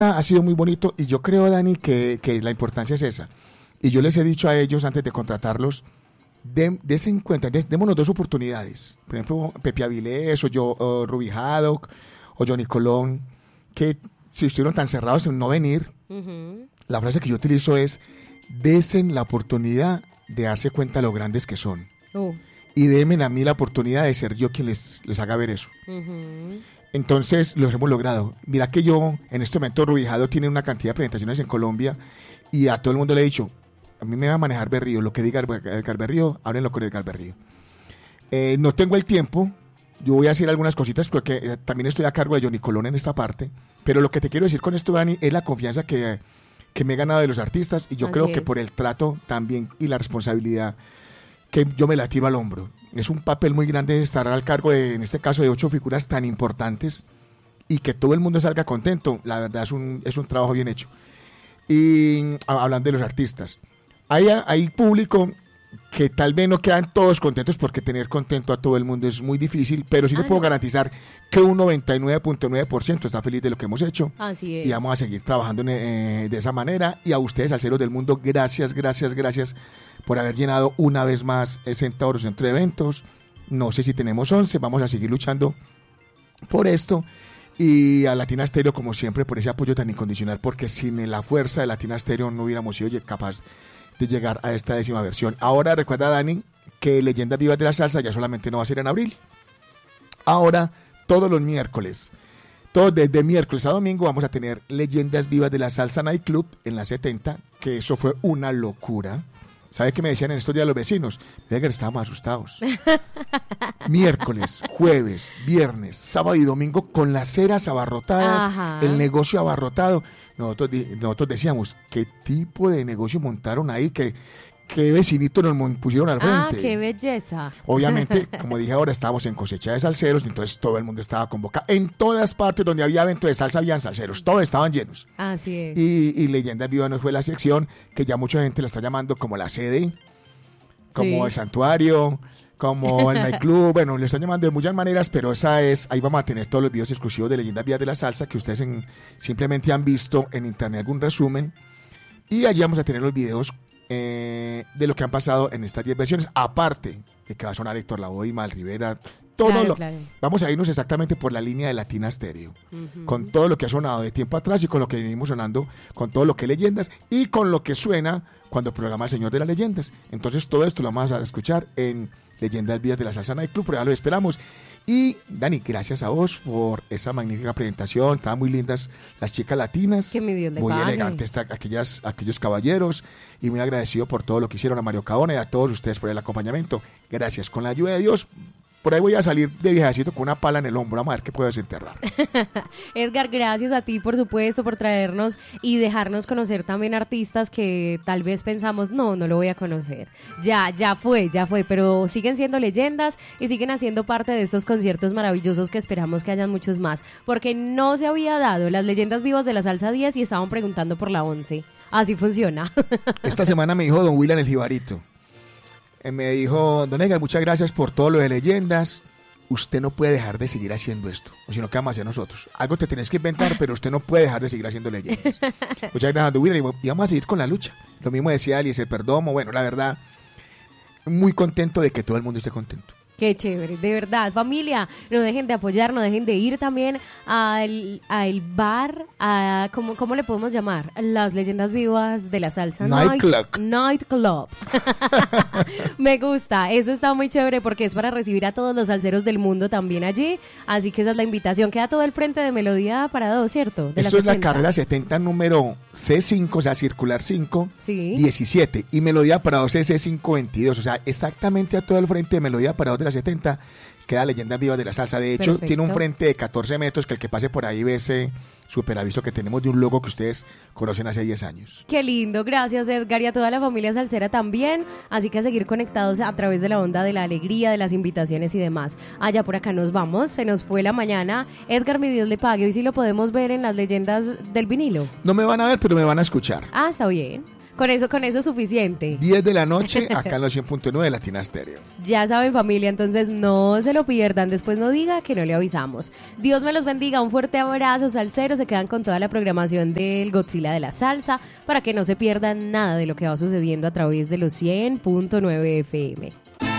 ha sido muy bonito y yo creo, Dani, que la importancia es esa. Y yo les he dicho a ellos antes de contratarlos, desen en cuenta, démonos dos oportunidades. Por ejemplo, Pepe Avilés o Ruby Haddock o Johnny Colón, que si estuvieron tan cerrados en no venir, la frase que yo utilizo es, desen la oportunidad de darse cuenta de lo grandes que son. Y denme a mí la oportunidad de ser yo quien les haga ver eso. Entonces, los hemos logrado. Mira que yo, en este momento, Rubijado tiene una cantidad de presentaciones en Colombia y a todo el mundo le he dicho, a mí me va a manejar Berrío, lo que diga Edgar Berrío, háblenlo con Edgar Berrío. No tengo el tiempo, yo voy a hacer algunas cositas porque también estoy a cargo de Johnny Colón en esta parte, pero lo que te quiero decir con esto, Dani, es la confianza que me he ganado de los artistas y yo Así creo es. que por el trato también y la responsabilidad que yo me la tiro al hombro. Es un papel muy grande estar al cargo de, en este caso, de 8 figuras tan importantes y que todo el mundo salga contento. La verdad es un trabajo bien hecho. Y hablando de los artistas, hay público que tal vez no quedan todos contentos porque tener contento a todo el mundo es muy difícil, pero sí te puedo garantizar que un 99.9% está feliz de lo que hemos hecho. Así es. Y vamos a seguir trabajando de esa manera. Y a ustedes, salseros del mundo, gracias por haber llenado una vez más el Centauro Centro de Eventos. No sé si tenemos 11, vamos a seguir luchando por esto. Y a Latina Stereo, como siempre, por ese apoyo tan incondicional, porque sin la fuerza de Latina Stereo no hubiéramos sido capaz de llegar a esta 10ª versión. Ahora recuerda, Dani, que Leyendas Vivas de la Salsa ya solamente no va a ser en abril. Ahora, todos los miércoles, desde miércoles a domingo, vamos a tener Leyendas Vivas de la Salsa Nightclub en la 70, que eso fue una locura. ¿Sabe qué me decían en estos días los vecinos? Vean que estábamos asustados. Miércoles, jueves, viernes, sábado y domingo con las ceras abarrotadas, Ajá. el negocio abarrotado. Nosotros decíamos, ¿qué tipo de negocio montaron ahí? ¿Qué vecinito nos pusieron al frente? ¡Qué belleza! Obviamente, como dije ahora, estábamos en cosecha de salseros, entonces todo el mundo estaba convocado. En todas partes donde había evento de salsa habían salseros, todos estaban llenos. Así es. Y Leyendas Vivas no fue la sección que ya mucha gente la está llamando como la sede, como el santuario, como el nightclub. Bueno, le están llamando de muchas maneras, pero ahí vamos a tener todos los videos exclusivos de Leyendas Vivas de la Salsa que ustedes simplemente han visto en internet, algún resumen. Y allí vamos a tener los videos de lo que han pasado en estas 10 versiones, aparte de que va a sonar Héctor Lavoe y Mal Rivera, todo claro. Vamos a irnos exactamente por la línea de Latina Stereo, con todo lo que ha sonado de tiempo atrás y con lo que venimos sonando, con todo lo que leyendas y con lo que suena cuando programa El Señor de las Leyendas. Entonces todo esto lo vamos a escuchar en Leyendas Vivas de la Salsa Nightclub, pero ya lo esperamos. Y Dani, gracias a vos por esa magnífica presentación. Estaban muy lindas las chicas latinas. Que mi Dios le muy pague. elegantes aquellos caballeros. Y muy agradecido por todo lo que hicieron a Mario Cabona y a todos ustedes por el acompañamiento. Gracias. Con la ayuda de Dios, por ahí voy a salir de viajecito con una pala en el hombro. Vamos a ver qué puedo desenterrar. Edgar, gracias a ti, por supuesto, por traernos y dejarnos conocer también artistas que tal vez pensamos, no lo voy a conocer. Ya fue, pero siguen siendo leyendas y siguen haciendo parte de estos conciertos maravillosos que esperamos que hayan muchos más, porque no se había dado las Leyendas Vivas de la Salsa 10 y estaban preguntando por la 11. Así funciona. Esta semana me dijo don William el Jibarito. Me dijo, don Edgar, muchas gracias por todo lo de leyendas. Usted no puede dejar de seguir haciendo esto, o si no, ¿qué vamos a hacer nosotros? Algo te tenés que inventar, pero usted no puede dejar de seguir haciendo leyendas. Muchas gracias, don William, y vamos a seguir con la lucha. Lo mismo decía Eliezer Perdomo. Bueno, la verdad, muy contento de que todo el mundo esté contento. Qué chévere, de verdad, familia, no dejen de apoyar, no dejen de ir también al bar, ¿cómo le podemos llamar? Las Leyendas Vivas de la Salsa Nightclub. Me gusta, eso está muy chévere porque es para recibir a todos los salseros del mundo también allí, así que esa es la invitación. Queda todo el frente de Melodía Parado, ¿cierto? Esto es la carrera 70 número C5, o sea, circular 5, sí. 17, y Melodía Parado CC522, o sea, exactamente a todo el frente de Melodía Parado de la 70 queda Leyendas Vivas de la Salsa. De hecho, perfecto. Tiene un frente de 14 metros que el que pase por ahí ve ese super aviso que tenemos de un logo que ustedes conocen hace 10 años. Qué lindo, gracias Edgar y a toda la familia salsera también, así que a seguir conectados a través de la onda de la alegría, de las invitaciones y demás. Allá por acá nos vamos, se nos fue la mañana. Edgar, mi Dios le pague, hoy sí lo podemos ver en las Leyendas del Vinilo. No me van a ver, pero me van a escuchar. Está bien. Con eso es suficiente. 10 de la noche, acá en los 100.9 de Latina Stereo. Ya saben, familia, entonces no se lo pierdan. Después no diga que no le avisamos. Dios me los bendiga. Un fuerte abrazo, salseros. Se quedan con toda la programación del Godzilla de la salsa para que no se pierdan nada de lo que va sucediendo a través de los 100.9 FM.